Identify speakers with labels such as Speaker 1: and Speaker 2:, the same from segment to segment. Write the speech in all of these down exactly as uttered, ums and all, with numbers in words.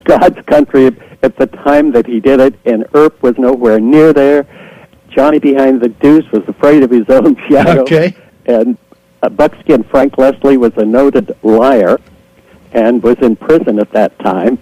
Speaker 1: God's country at the time that he did it, and Earp was nowhere near there. Johnny Behind the Deuce was afraid of his own shadow.
Speaker 2: Okay.
Speaker 1: And uh, Buckskin Frank Leslie was a noted liar and was in prison at that time.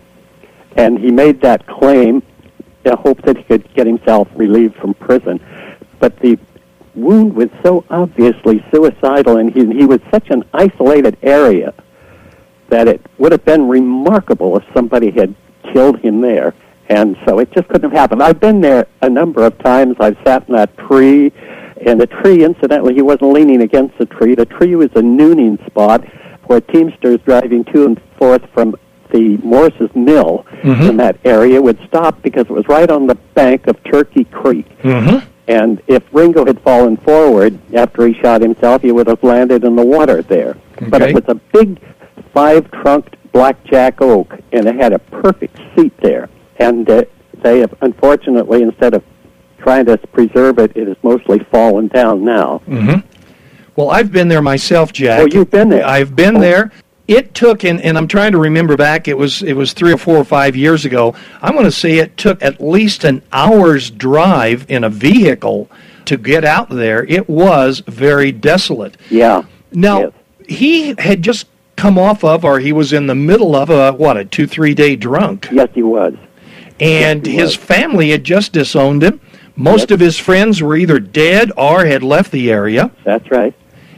Speaker 1: And he made that claim in hope that he could get himself relieved from prison. But the wound was so obviously suicidal, and he, he was such an isolated area that it would have been remarkable if somebody had killed him there. And so it just couldn't have happened. I've been there a number of times. I've sat in that tree, and the tree, incidentally, he wasn't leaning against the tree. The tree was a nooning spot where teamsters driving to and forth from the Morris's Mill mm-hmm. in that area would stop because it was right on the bank of Turkey Creek.
Speaker 2: Mm-hmm.
Speaker 1: And if Ringo had fallen forward after he shot himself, he would have landed in the water there.
Speaker 2: Okay.
Speaker 1: But it was a big five-trunked blackjack oak, and it had a perfect seat there. And uh, they have, unfortunately, instead of trying to preserve it, it has mostly fallen down now.
Speaker 2: Mm-hmm. Well, I've been there myself, Jack.
Speaker 1: Oh, you've been there?
Speaker 2: I've been oh. there. It took, and, and I'm trying to remember back, it was it was three or four or five years ago, I'm going to say it took at least an hour's drive in a vehicle to get out there. It was very desolate.
Speaker 1: Yeah.
Speaker 2: Now,
Speaker 1: yes.
Speaker 2: he had just come off of, or he was in the middle of, a what, a two, three-day drunk.
Speaker 1: Yes, he was.
Speaker 2: And
Speaker 1: yes, he
Speaker 2: his
Speaker 1: was.
Speaker 2: family had just disowned him. Most
Speaker 1: yes.
Speaker 2: of his friends were either dead or had left the area.
Speaker 1: That's right.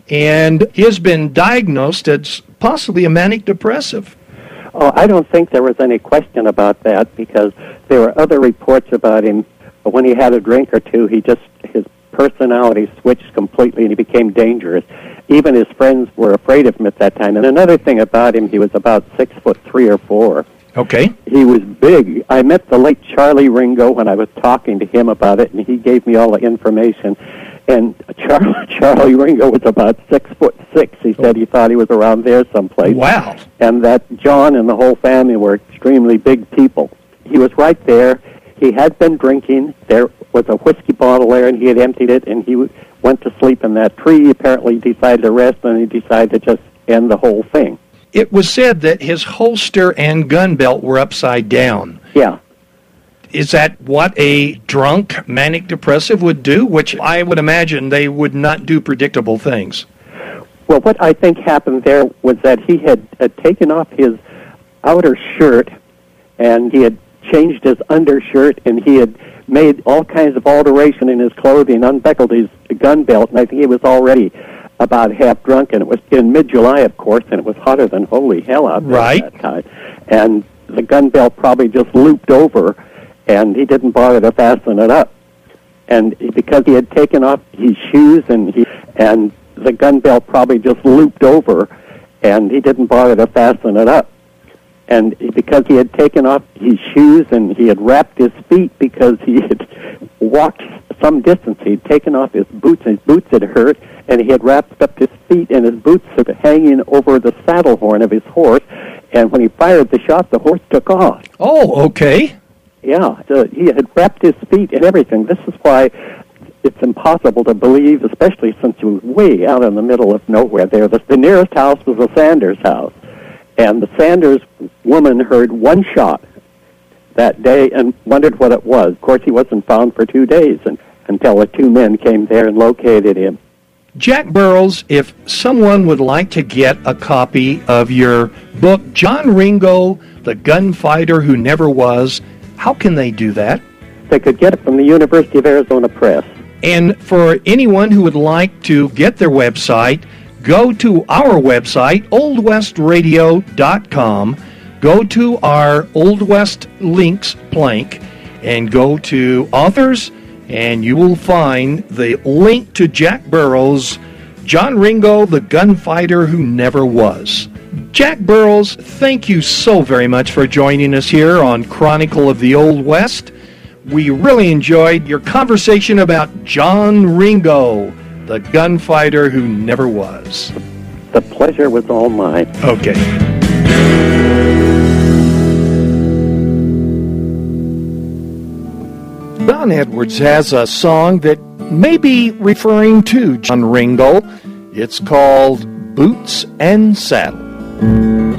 Speaker 2: And he has been diagnosed as possibly a manic depressive.
Speaker 1: Oh, I don't think there was any question about that, because there were other reports about him. When he had a drink or two, he just, his personality switched completely and he became dangerous. Even his friends were afraid of him at that time. And another thing about him, he was about six foot three or four.
Speaker 2: Okay.
Speaker 1: He was big. I met the late Charlie Ringo when I was talking to him about it, and he gave me all the information. And Charlie, Charlie Ringo was about six foot six. He said he thought he was around there someplace.
Speaker 2: Wow.
Speaker 1: And that John and the whole family were extremely big people. He was right there. He had been drinking. There was a whiskey bottle there, and he had emptied it, and he went to sleep in that tree. He apparently decided to rest, and he decided to just end the whole thing.
Speaker 2: It was said that his holster and gun belt were upside down.
Speaker 1: Yeah.
Speaker 2: Is that what a drunk manic depressive would do? Which I would imagine they would not do predictable things.
Speaker 1: Well, what I think happened there was that he had, had taken off his outer shirt, and he had changed his undershirt, and he had made all kinds of alteration in his clothing, unbuckled his gun belt, and I think he was already about half drunk, and it was in mid-July, of course, and it was hotter than holy hell out there
Speaker 2: right.
Speaker 1: at that time. And the gun belt probably just looped over, and he didn't bother to fasten it up. And because he had taken off his shoes, and he and the gun belt probably just looped over, and he didn't bother to fasten it up. And because he had taken off his shoes, and he had wrapped his feet because he had walked some distance. He had taken off his boots, and his boots had hurt, and he had wrapped up his feet, and his boots were hanging over the saddle horn of his horse. And when he fired the shot, the horse took off.
Speaker 2: Oh, okay.
Speaker 1: Yeah, so he had wrapped his feet and everything. This is why it's impossible to believe, especially since he was way out in the middle of nowhere there. The, the nearest house was the Sanders house. And the Sanders woman heard one shot that day and wondered what it was. Of course, he wasn't found for two days and, until the two men came there and located him.
Speaker 2: Jack Burrows, if someone would like to get a copy of your book, John Ringo, the Gunfighter Who Never Was, how can they do that?
Speaker 1: They could get it from the University of Arizona Press.
Speaker 2: And for anyone who would like to get their website, go to our website, old west radio dot com, go to our Old West links plank, and go to authors, and you will find the link to Jack Burrows, John Ringo, the Gunfighter Who Never Was. Jack Burrows, thank you so very much for joining us here on Chronicle of the Old West. We really enjoyed your conversation about John Ringo, the Gunfighter Who Never Was.
Speaker 1: The pleasure was all mine.
Speaker 2: Okay. Don Edwards has a song that may be referring to John Ringo. It's called Boots and Saddles.